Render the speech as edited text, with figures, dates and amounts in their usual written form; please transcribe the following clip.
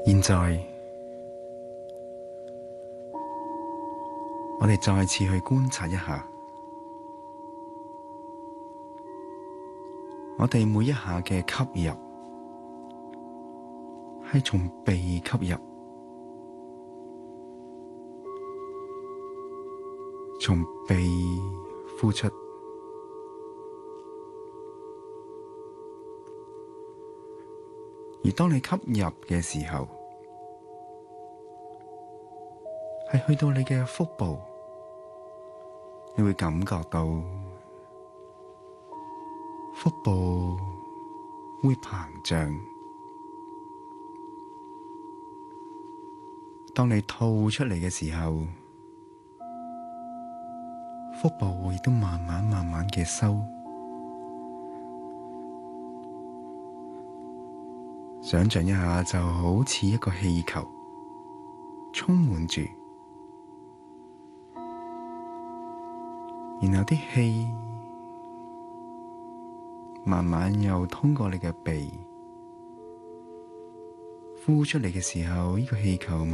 現在，我哋再次去觀察一下，我哋每一下嘅吸入係從鼻吸入，從鼻呼出。而當你吸入嘅時候，係去到你嘅腹部，你會感覺到腹部會膨脹。當你吐出嚟嘅時候，腹部亦都慢慢嘅收。想象一下，就好似一個氣球，充滿住，然後啲氣慢慢又通過你嘅鼻呼出嚟嘅時候，呢個氣球慢